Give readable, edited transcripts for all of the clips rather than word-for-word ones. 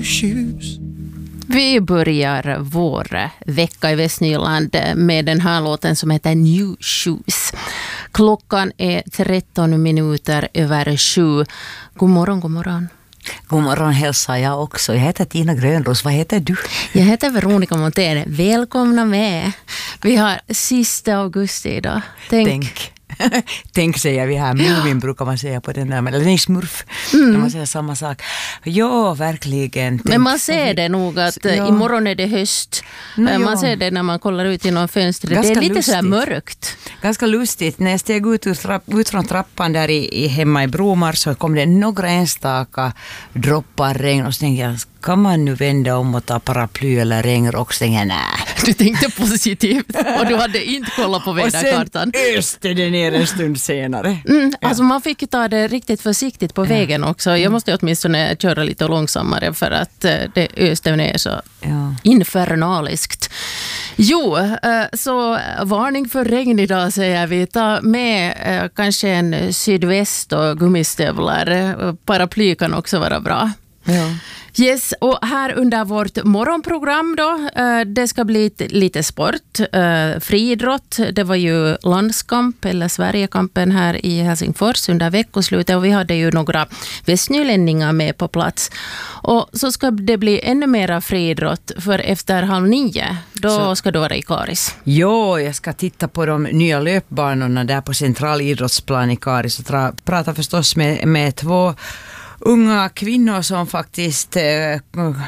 shoes. Vi börjar vår vecka i Västnyland med den här låten som heter New Shoes. Klockan är 13 minuter över 7. God morgon, god morgon. God morgon hälsar jag också. Jag heter Tina Grönros. Vad heter du? Jag heter Veronica Montén. Välkomna med. Vi har sista augusti idag. Tänk säger vi här. Mumin brukar man säga på den där. Eller nej, smurf. När man säger samma sak. Ja, verkligen. Men man ser det nog att imorgon är det höst. Man ser det när man kollar ut genom fönstret. Ganska det är lite lustigt. så här mörkt. Ganska lustigt. När jag steg ut från trappan där hemma i Bromar så kom det några enstaka droppar regn. Och så tänkte jag, kan man nu vända om och ta paraply eller regnrock? Så tänkte jag, nej. Du tänkte positivt och du hade inte kollat på väderkartan. Och sen öste det ner en stund senare. Alltså man fick ta det riktigt försiktigt på vägen också. Jag måste åtminstone köra lite långsammare för att det öste ner så infernaliskt. Jo, så varning för regn idag säger vi. Ta med kanske en sydväst och gummistövlar. Paraply kan också vara bra. Ja. Yes, och här under vårt morgonprogram då, det ska bli lite sport, friidrott. Det var ju landskamp eller Sverigekampen här i Helsingfors under veckoslutet och vi hade ju några västnylänningar med på plats. Och så ska det bli ännu mera friidrott för efter 8:30, då ska du vara i Karis. Jo, jag ska titta på de nya löpbanorna där på centralidrottsplan i Karis och prata förstås med två unga kvinnor som faktiskt är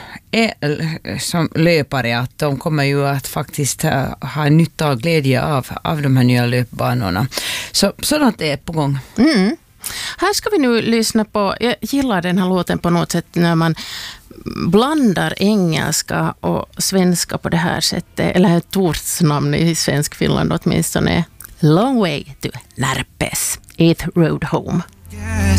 som löpare, att de kommer ju att faktiskt ha nytta och glädje av de här nya löpbanorna. Så sådant är på gång. Här ska vi nu lyssna på, jag gillar den här låten på något sätt när man blandar engelska och svenska på det här sättet, eller ett ortsnamn i svensk Finland åtminstone. Long way to Närpes, 8th Road Home. Yes.